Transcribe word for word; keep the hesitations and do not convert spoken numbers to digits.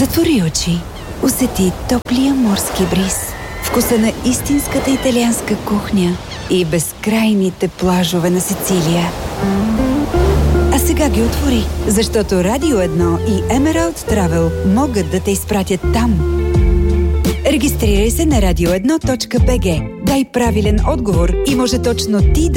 Затвори очи. Усети топлия морски бриз, вкуса на истинската италианска кухня и безкрайните плажове на Сицилия. А сега ги отвори, защото Радио едно и Emerald Travel могат да те изпратят там. Регистрирай се на радио едно точка би джи. Дай правилен отговор и може точно ти да